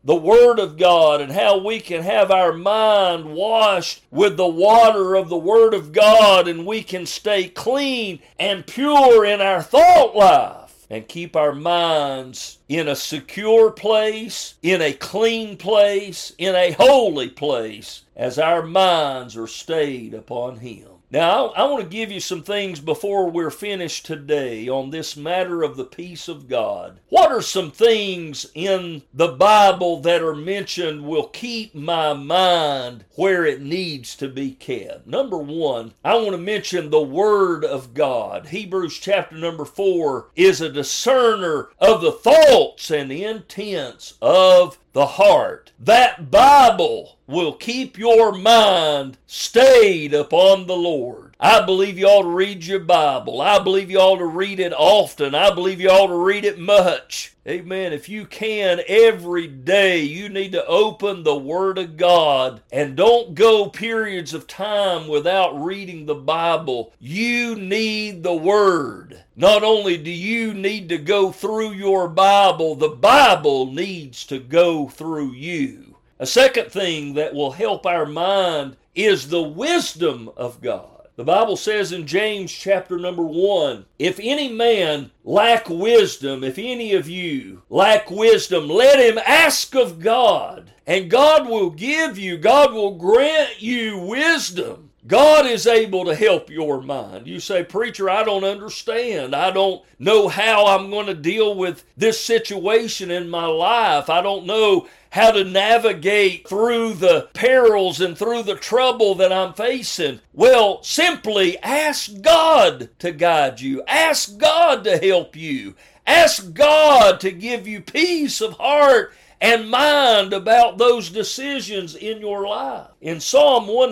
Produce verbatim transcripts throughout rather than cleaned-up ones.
the Word of God and how we can have our mind washed with the water of the Word of God, and we can stay clean and pure in our thought life and keep our minds in a secure place, in a clean place, in a holy place, as our minds are stayed upon Him. Now, I want to give you some things before we're finished today on this matter of the peace of God. What are some things in the Bible that are mentioned will keep my mind where it needs to be kept? Number one, I want to mention the Word of God. Hebrews chapter number four is a discerner of the thoughts and the intents of the heart. That Bible will keep your mind stayed upon the Lord. I believe you ought to read your Bible. I believe you ought to read it often. I believe you ought to read it much. Amen. If you can, every day you need to open the Word of God, and don't go periods of time without reading the Bible. You need the Word. Not only do you need to go through your Bible, the Bible needs to go through you. A second thing that will help our mind is the wisdom of God. The Bible says in James chapter number one, if any man lack wisdom, if any of you lack wisdom, let him ask of God, and God will give you, God will grant you wisdom. God is able to help your mind. You say, preacher, I don't understand. I don't know how I'm going to deal with this situation in my life. I don't know how to navigate through the perils and through the trouble that I'm facing. Well, simply ask God to guide you. Ask God to help you. Ask God to give you peace of heart and mind about those decisions in your life. In Psalm one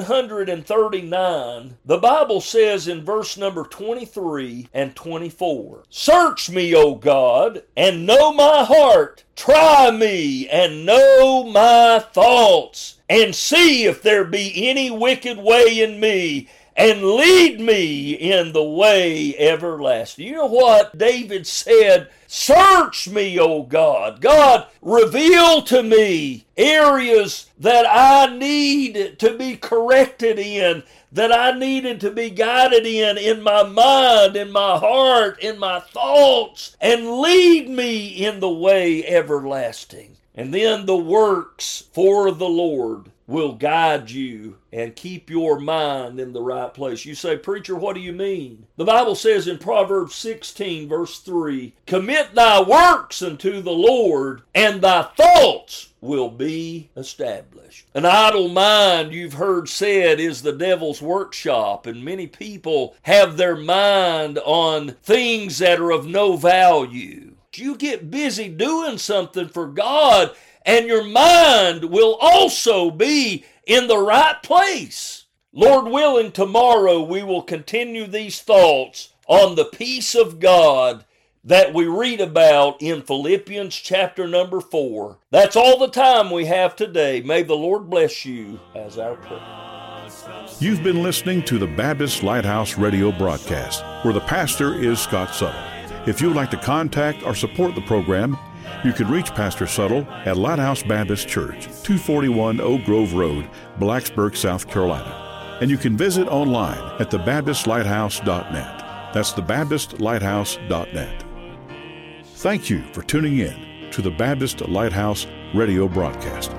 thirty-nine, the Bible says in verse number twenty-three and twenty-four, search me, O God, and know my heart. Try me and know my thoughts, and see if there be any wicked way in me, and lead me in the way everlasting. You know what David said? Search me, O God. God, reveal to me areas that I need to be corrected in, that I needed to be guided in, in my mind, in my heart, in my thoughts, and lead me in the way everlasting. And then the works for the Lord will guide you and keep your mind in the right place. You say, preacher, what do you mean? The Bible says in Proverbs sixteen, verse three, commit thy works unto the Lord, and thy thoughts will be established. An idle mind, you've heard said, is the devil's workshop, and many people have their mind on things that are of no value. You get busy doing something for God, and your mind will also be in the right place. Lord willing, tomorrow we will continue these thoughts on the peace of God that we read about in Philippians chapter number four. That's all the time we have today. May the Lord bless you as our prayer. You've been listening to the Baptist Lighthouse radio broadcast, where the pastor is Scott Suttle. If you would like to contact or support the program, you can reach Pastor Suttle at Lighthouse Baptist Church, two forty-one Oak Grove Road, Blacksburg, South Carolina. And you can visit online at the baptist lighthouse dot net. That's the baptist lighthouse dot net. Thank you for tuning in to the Baptist Lighthouse radio broadcast.